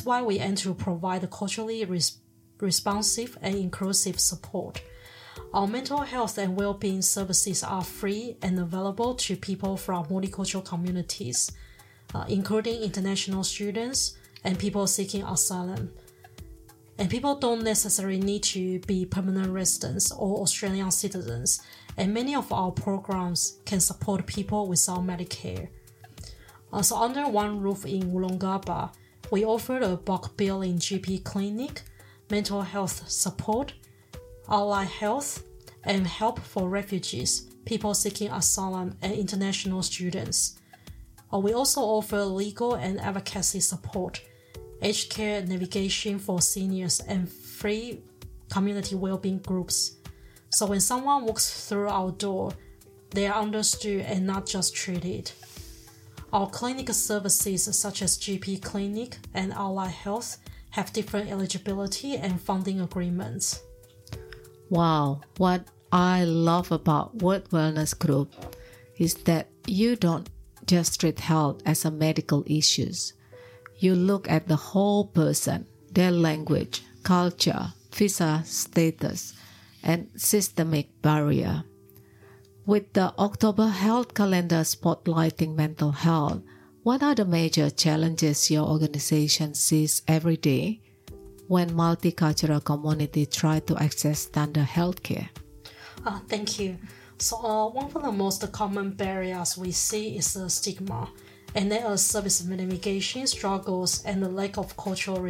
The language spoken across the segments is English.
That's why we aim to provide culturally responsive and inclusive support. Our mental health and well-being services are free and available to people from multicultural communities, including international students and people seeking asylum. And people don't necessarily need to be permanent residents or Australian citizens, and many of our programs can support people without Medicare. So under one roof in Woolloongabba, we offer a bulk billing GP clinic, mental health support, allied health, and help for refugees, people seeking asylum, and international students. We also offer legal and advocacy support, aged care navigation for seniors, and free community well-being groups. So when someone walks through our door, they are understood and not just treated. Our clinic services such as GP clinic and allied health have different eligibility and funding agreements. Wow, what I love about World Wellness Group is that you don't just treat health as a medical issue. You look at the whole person, their language, culture, visa status, and systemic barrier. With the October Health Calendar spotlighting mental health, what are the major challenges your organization sees every day when multicultural communities try to access standard healthcare? Thank you. So one of the most common barriers we see is the stigma, and then service navigation struggles and the lack of culturally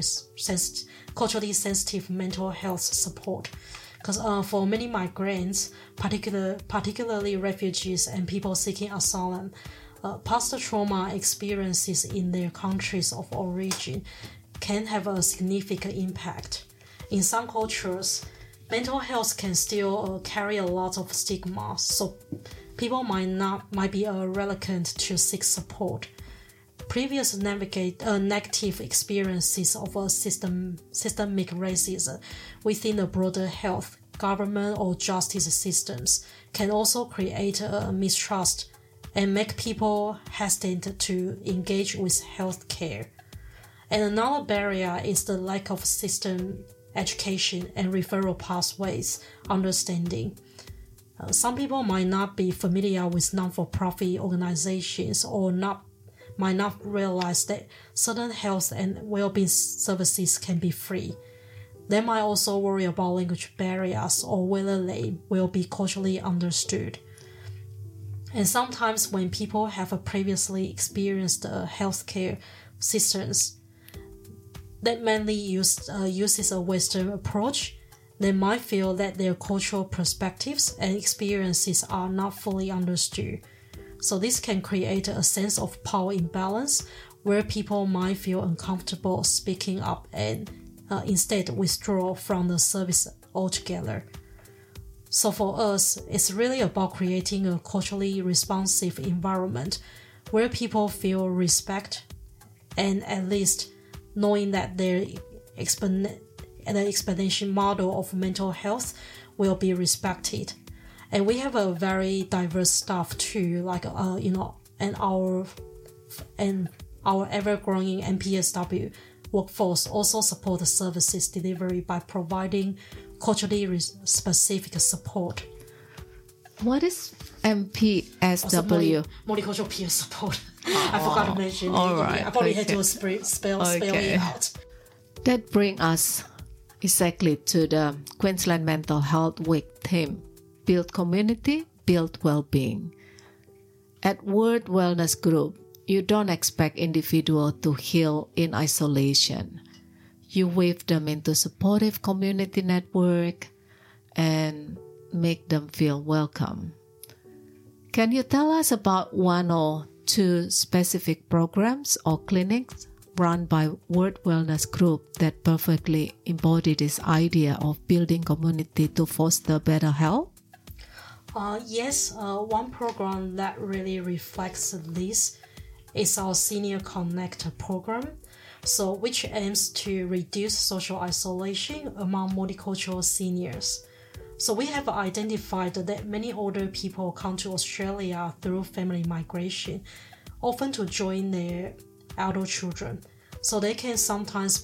sensitive mental health support. Because for many migrants, particularly refugees and people seeking asylum, past trauma experiences in their countries of origin can have a significant impact. In some cultures, mental health can still carry a lot of stigma, so people might be reluctant to seek support. Previous negative experiences of systemic racism within the broader health, government, or justice systems can also create a mistrust and make people hesitant to engage with healthcare. And another barrier is the lack of system education and referral pathways understanding. Some people might not be familiar with non-for-profit organizations or might not realize that certain health and well-being services can be free. They might also worry about language barriers or whether they will be culturally understood. And sometimes when people have previously experienced healthcare systems that mainly uses a Western approach, they might feel that their cultural perspectives and experiences are not fully understood. So this can create a sense of power imbalance where people might feel uncomfortable speaking up and instead withdraw from the service altogether. So for us, it's really about creating a culturally responsive environment where people feel respect and at least knowing that their explanation model of mental health will be respected. And we have a very diverse staff too, and our ever-growing MPSW workforce also support the services delivery by providing culturally specific support. What is MPSW? Multicultural peer support. I forgot to mention it. All right. I probably had to spell it out. That brings us exactly to the Queensland Mental Health Week theme. Build community, build well-being. At World Wellness Group, you don't expect individuals to heal in isolation. You weave them into supportive community network and make them feel welcome. Can you tell us about one or two specific programs or clinics run by World Wellness Group that perfectly embody this idea of building community to foster better health? Yes, one program that really reflects this is our Senior Connect program, which aims to reduce social isolation among multicultural seniors. So we have identified that many older people come to Australia through family migration, often to join their adult children. So they can sometimes